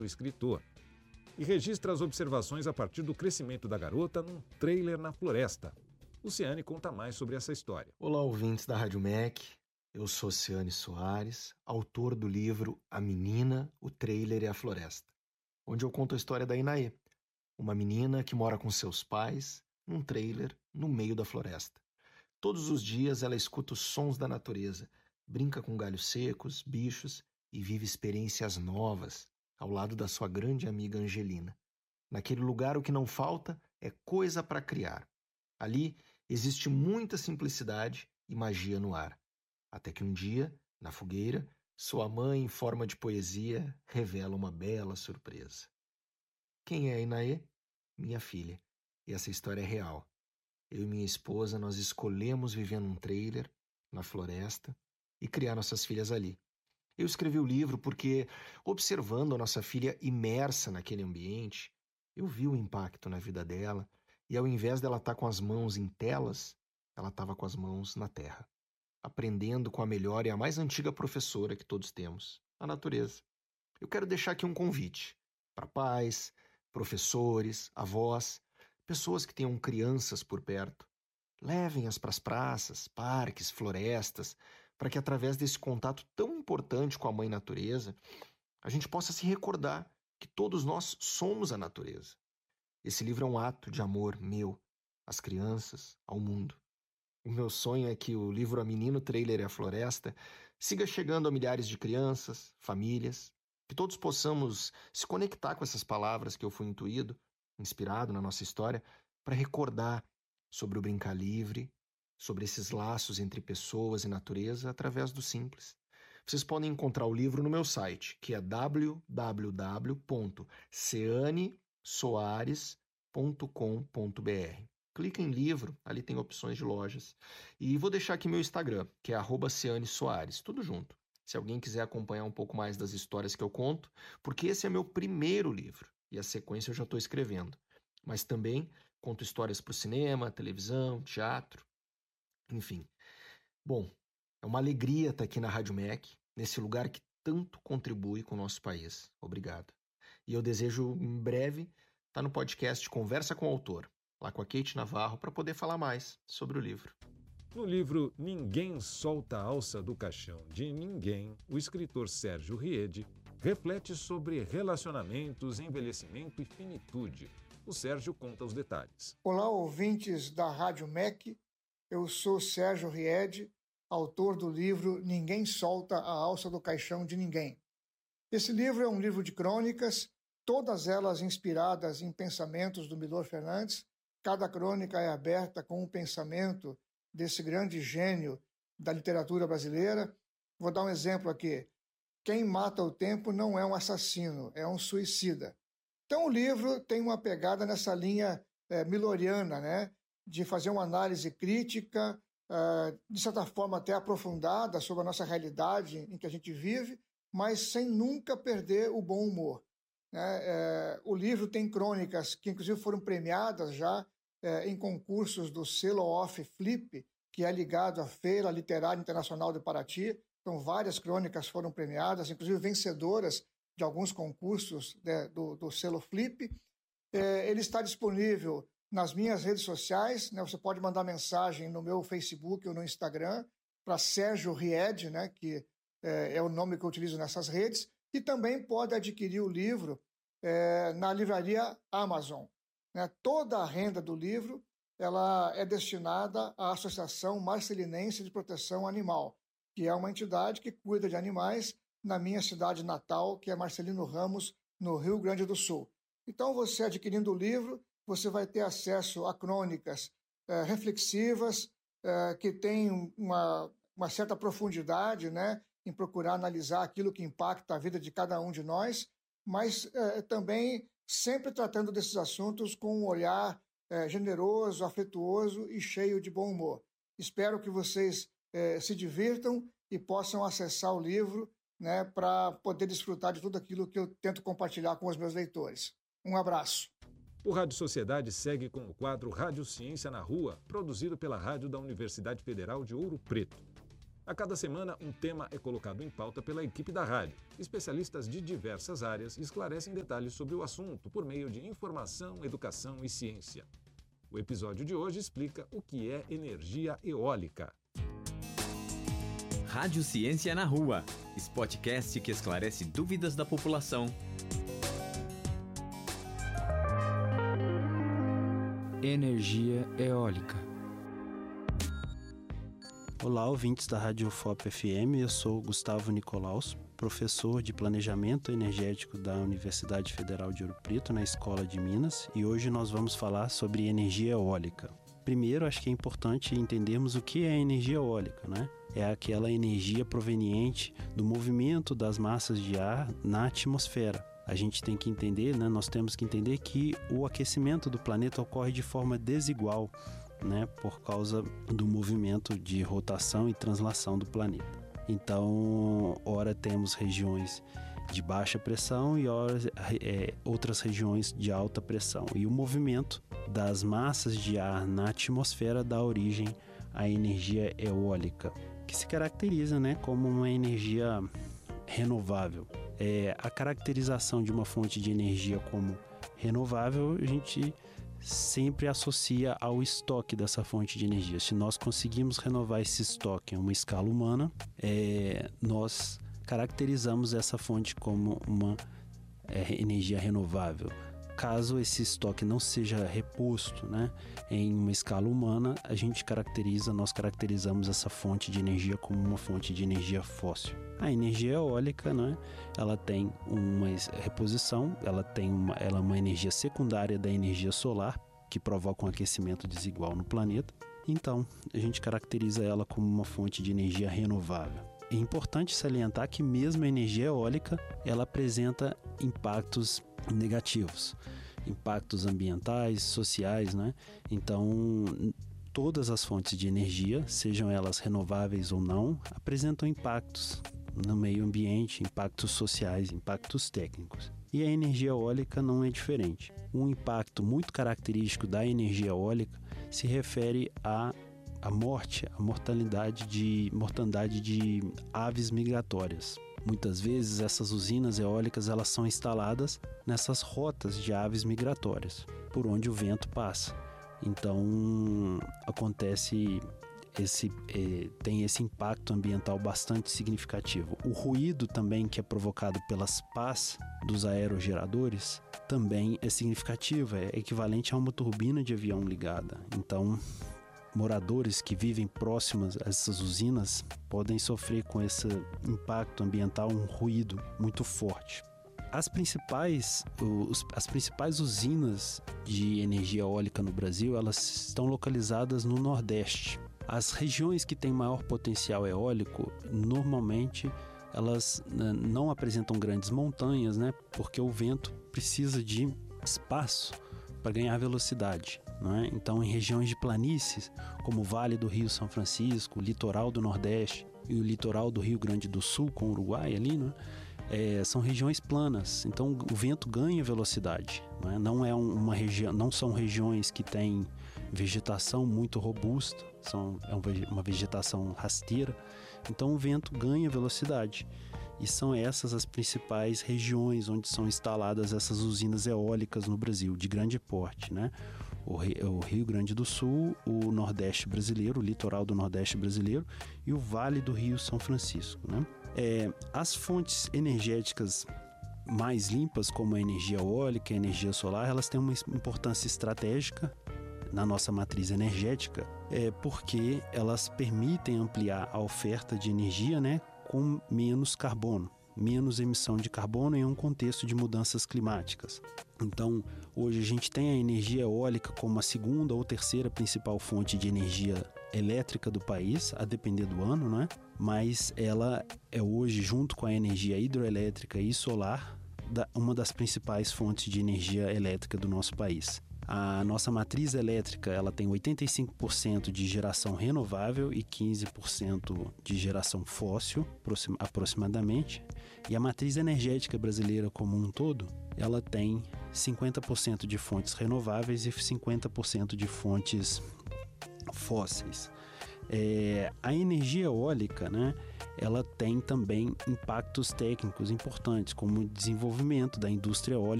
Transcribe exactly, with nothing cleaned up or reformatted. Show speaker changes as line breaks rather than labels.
do escritor e registra as observações a partir do crescimento da garota num trailer na floresta. Luciane conta mais sobre essa história.
Olá, ouvintes da Rádio M E C. Eu sou Ciane Soares, autor do livro A Menina, o Trailer e a Floresta, onde eu conto a história da Inaê, uma menina que mora com seus pais num trailer no meio da floresta. Todos os dias ela escuta os sons da natureza, brinca com galhos secos, bichos e vive experiências novas ao lado da sua grande amiga Angelina. Naquele lugar o que não falta é coisa para criar. Ali existe muita simplicidade e magia no ar. Até que um dia, na fogueira, sua mãe, em forma de poesia, revela uma bela surpresa. Quem é a Inaê? Minha filha. E essa história é real. Eu e minha esposa, nós escolhemos viver num trailer, na floresta, e criar nossas filhas ali. Eu escrevi o livro porque, observando a nossa filha imersa naquele ambiente, eu vi o impacto na vida dela, e ao invés dela estar com as mãos em telas, ela estava com as mãos na terra, aprendendo com a melhor e a mais antiga professora que todos temos, a natureza. Eu quero deixar aqui um convite para pais, professores, avós, pessoas que tenham crianças por perto. Levem-as para as praças, parques, florestas, para que através desse contato tão importante com a mãe natureza, a gente possa se recordar que todos nós somos a natureza. Esse livro é um ato de amor meu, às crianças, ao mundo. O meu sonho é que o livro A Menina, o Trailer e a Floresta siga chegando a milhares de crianças, famílias, que todos possamos se conectar com essas palavras que eu fui intuído, inspirado na nossa história, para recordar sobre o brincar livre, sobre esses laços entre pessoas e natureza através do simples. Vocês podem encontrar o livro no meu site, que é w w w ponto ciane soares ponto com ponto b r. Clica em livro, ali tem opções de lojas. E vou deixar aqui meu Instagram, que é arroba Ciane Soares, tudo junto. Se alguém quiser acompanhar um pouco mais das histórias que eu conto, porque esse é meu primeiro livro, e a sequência eu já estou escrevendo. Mas também conto histórias para o cinema, televisão, teatro, enfim. Bom, é uma alegria estar aqui na Rádio M E C, nesse lugar que tanto contribui com o nosso país. Obrigado. E eu desejo, em breve, estar no podcast Conversa com o Autor, lá com a Kate Navarro, para poder falar mais sobre o livro.
No livro Ninguém Solta a Alça do Caixão de Ninguém, o escritor Sérgio Riede reflete sobre relacionamentos, envelhecimento e finitude. O Sérgio conta os detalhes.
Olá, ouvintes da Rádio M E C. Eu sou Sérgio Riede, autor do livro Ninguém Solta a Alça do Caixão de Ninguém. Esse livro é um livro de crônicas, todas elas inspiradas em pensamentos do Milor Fernandes. Cada crônica é aberta com um pensamento desse grande gênio da literatura brasileira. Vou dar um exemplo aqui. Quem mata o tempo não é um assassino, é um suicida. Então o livro tem uma pegada nessa linha é, miloriana, né? De fazer uma análise crítica, é, de certa forma até aprofundada sobre a nossa realidade em que a gente vive, mas sem nunca perder o bom humor. Né? É, o livro tem crônicas que inclusive foram premiadas já é, em concursos do selo Off Flip, que é ligado à Feira Literária Internacional de Paraty. Então, várias crônicas foram premiadas, inclusive vencedoras de alguns concursos né, do, do selo Flip. É, ele está disponível nas minhas redes sociais, né? Você pode mandar mensagem no meu Facebook ou no Instagram para Sérgio Riede, né? Que é, é o nome que eu utilizo nessas redes, e também pode adquirir o livro é, na livraria Amazon. Né? Toda a renda do livro ela é destinada à Associação Marcelinense de Proteção Animal, que é uma entidade que cuida de animais na minha cidade natal, que é Marcelino Ramos, no Rio Grande do Sul. Então, você adquirindo o livro, você vai ter acesso a crônicas é, reflexivas, é, que têm uma, uma certa profundidade, né, em procurar analisar aquilo que impacta a vida de cada um de nós, mas é, também sempre tratando desses assuntos com um olhar é, generoso, afetuoso e cheio de bom humor. Espero que vocês é, se divirtam e possam acessar o livro, né, para poder desfrutar de tudo aquilo que eu tento compartilhar com os meus leitores. Um abraço.
O Rádio Sociedade segue com o quadro Rádio Ciência na Rua, produzido pela Rádio da Universidade Federal de Ouro Preto. A cada semana, um tema é colocado em pauta pela equipe da rádio. Especialistas de diversas áreas esclarecem detalhes sobre o assunto por meio de informação, educação e ciência. O episódio de hoje explica o que é energia eólica.
Rádio Ciência na Rua, podcast que esclarece dúvidas da população.
Energia eólica.
Olá, ouvintes da Rádio F O P F M, eu sou Gustavo Nicolaus, professor de Planejamento Energético da Universidade Federal de Ouro Preto, na Escola de Minas, e hoje nós vamos falar sobre energia eólica. Primeiro, acho que é importante entendermos o que é energia eólica, né? É aquela energia proveniente do movimento das massas de ar na atmosfera. A gente tem que entender, né? Nós temos que entender que o aquecimento do planeta ocorre de forma desigual, né? Por causa do movimento de rotação e translação do planeta. Então, ora temos regiões de baixa pressão e ora, é, outras regiões de alta pressão. E o movimento das massas de ar na atmosfera dá origem à energia eólica, que se caracteriza, né, como uma energia renovável. É, a caracterização de uma fonte de energia como renovável, a gente sempre associa ao estoque dessa fonte de energia. Se nós conseguimos renovar esse estoque em uma escala humana, é, nós caracterizamos essa fonte como uma é, energia renovável. Caso esse estoque não seja reposto, né, em uma escala humana, a gente caracteriza, nós caracterizamos essa fonte de energia como uma fonte de energia fóssil. A energia eólica, né, ela tem uma reposição, ela tem uma, ela é uma energia secundária da energia solar, que provoca um aquecimento desigual no planeta. Então, a gente caracteriza ela como uma fonte de energia renovável. É importante salientar que mesmo a energia eólica, ela apresenta impactos negativos, impactos ambientais, sociais, né? Então, todas as fontes de energia, sejam elas renováveis ou não, apresentam impactos no meio ambiente, impactos sociais, impactos técnicos. E a energia eólica não é diferente. Um impacto muito característico da energia eólica se refere à a morte, a mortalidade de, mortandade de aves migratórias. Muitas vezes essas usinas eólicas elas são instaladas nessas rotas de aves migratórias, por onde o vento passa. Então acontece esse, eh, tem esse impacto ambiental bastante significativo. O ruído também que é provocado pelas pás dos aerogeradores também é significativo, é equivalente a uma turbina de avião ligada. Então, moradores que vivem próximos a essas usinas podem sofrer com esse impacto ambiental, um ruído muito forte. As principais, os, as principais usinas de energia eólica no Brasil, elas estão localizadas no Nordeste. As regiões que têm maior potencial eólico, normalmente, elas né, não apresentam grandes montanhas, né, porque o vento precisa de espaço para ganhar velocidade. Né? Então, em regiões de planícies, como o Vale do Rio São Francisco, o litoral do Nordeste e o litoral do Rio Grande do Sul, com o Uruguai ali, né? é, são regiões planas. Então, o vento ganha velocidade. Né? Não, é uma regi- não são regiões que têm vegetação muito robusta, são, é uma vegetação rasteira. Então, o vento ganha velocidade. E são essas as principais regiões onde são instaladas essas usinas eólicas no Brasil, de grande porte, né? O Rio Grande do Sul, o Nordeste brasileiro, o litoral do Nordeste brasileiro e o Vale do Rio São Francisco, né? É, as fontes energéticas mais limpas, como a energia eólica e a energia solar, elas têm uma importância estratégica na nossa matriz energética, é, porque elas permitem ampliar a oferta de energia, né, com menos carbono, menos emissão de carbono em um contexto de mudanças climáticas. Então, hoje a gente tem a energia eólica como a segunda ou terceira principal fonte de energia elétrica do país, a depender do ano, né? Mas ela é hoje, junto com a energia hidroelétrica e solar, uma das principais fontes de energia elétrica do nosso país. A nossa matriz elétrica ela tem oitenta e cinco por cento de geração renovável e quinze por cento de geração fóssil, aproximadamente. E a matriz energética brasileira como um todo, ela tem cinquenta por cento de fontes renováveis e cinquenta por cento de fontes fósseis. É, a energia eólica, né, ela tem também impactos técnicos importantes, como o desenvolvimento da indústria eólica